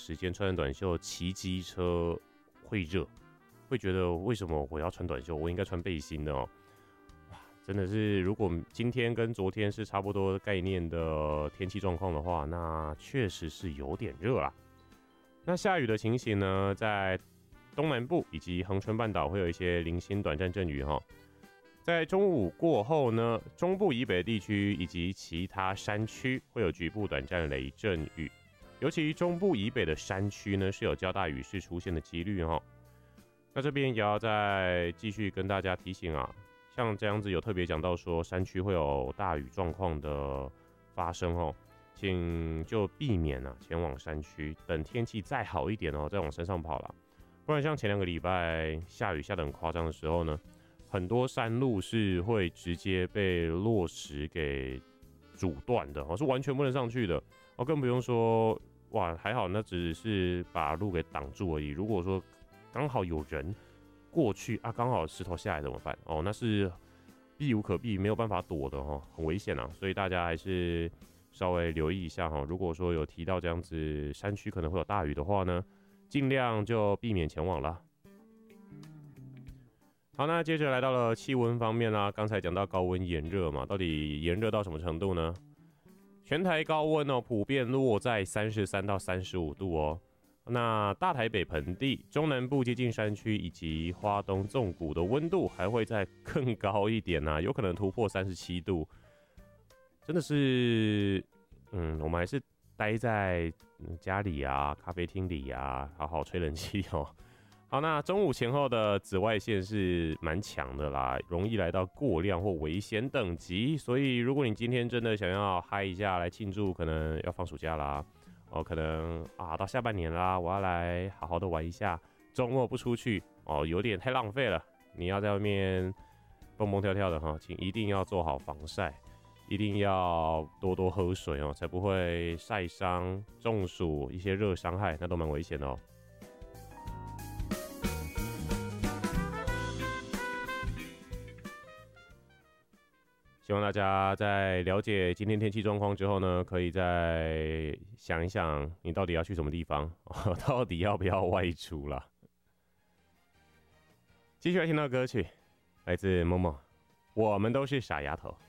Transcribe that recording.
时间穿着短袖骑机车会热，会觉得为什么我要穿短袖？我应该穿背心的哦。哇，真的是，如果今天跟昨天是差不多概念的天气状况的话，那确实是有点热啦。那下雨的情形呢，在东南部以及恒春半岛会有一些零星短暂阵雨哈。在中午过后呢，中部以北地区以及其他山区会有局部短暂雷阵雨，尤其中部以北的山区呢是有较大雨势出现的几率哈。那这边也要再继续跟大家提醒啊，像这样子有特别讲到说山区会有大雨状况的发生哦，请就避免前往山区，等天气再好一点哦，再往山上跑啦。不然像前2个礼拜下雨下得很夸张的时候呢，很多山路是会直接被落石给阻断的，是完全不能上去的。更不用说，哇，还好那只是把路给挡住而已。如果说刚好有人过去啊，刚好石头下来怎么办？那是避无可避，没有办法躲的很危险啊。所以大家还是稍微留意一下如果说有提到这样子山区可能会有大雨的话呢，尽量就避免前往啦。好，那接着来到了气温方面啦。刚才讲到高温炎热嘛，到底炎热到什么程度呢？全台高温普遍落在33到35度哦。那大台北盆地、中南部接近山区以及花东纵谷的温度还会再更高一点有可能突破37度。真的是，我们还是待在家里啊、咖啡厅里啊，好好吹冷气哦。好，那中午前后的紫外线是蛮强的啦，容易来到过量或危险等级。所以，如果你今天真的想要嗨一下来庆祝，可能要放暑假啦，可能到下半年啦，我要来好好的玩一下。周末不出去有点太浪费了。你要在外面蹦蹦跳跳的请一定要做好防晒，一定要多多喝水才不会晒伤、中暑、一些热伤害，那都蛮危险的哦。希望大家在了解今天天气状况之后呢，可以再想一想，你到底要去什么地方，到底要不要外出啦。继续来听到歌曲，来自某某，我们都是傻丫头。